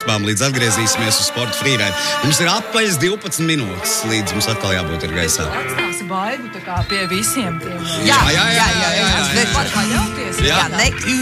dziesmām, līdz atgriezīsimies uz sporta freeride. Mums ir apaļas 12 minūtes, līdz mums atkal jābūt ir gaisā. Atstāsi baidu tā kā pie visiem tiem. Jā. Var paļauties. Jā.